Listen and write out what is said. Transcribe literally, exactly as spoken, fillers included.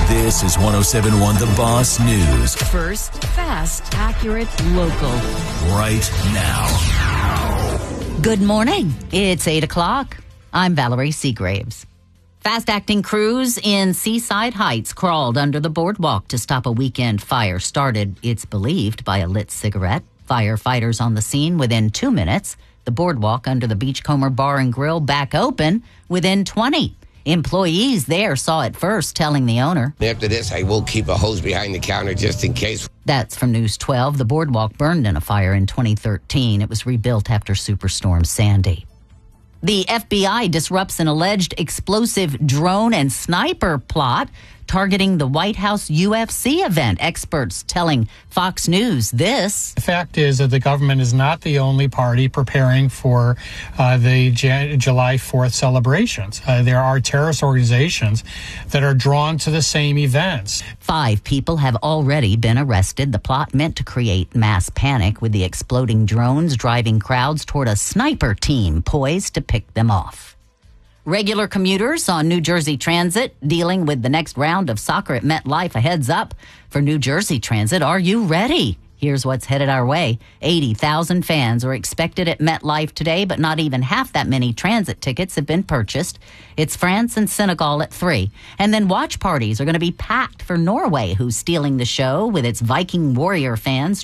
This is one oh seven point one The Boss News. First, fast, accurate, local. Right now. Good morning. It's eight o'clock. I'm Valerie Seagraves. Fast-acting crews in Seaside Heights crawled under the boardwalk to stop a weekend fire started, it's believed, by a lit cigarette. Firefighters on the scene within two minutes. The boardwalk under the Beachcomber Bar and Grill back open within twenty. Employees there saw it first, telling the owner. After this, I will keep a hose behind the counter just in case. That's from News twelve. The boardwalk burned in a fire in twenty thirteen. It was rebuilt after Superstorm Sandy. The F B I disrupts an alleged explosive drone and sniper plot targeting the White House U F C event. Experts telling Fox News this. The fact is that the government is not the only party preparing for uh, the J- July fourth celebrations. Uh, there are terrorist organizations that are drawn to the same events. Five people have already been arrested. The plot meant to create mass panic, with the exploding drones driving crowds toward a sniper team poised to pick them off. Regular commuters on New Jersey Transit dealing with the next round of soccer at MetLife. A heads up for New Jersey Transit. Are you ready? Here's what's headed our way. eighty thousand fans are expected at MetLife today, but not even half that many transit tickets have been purchased. It's France and Senegal at three. And then watch parties are going to be packed for Norway, who's stealing the show with its Viking Warrior fans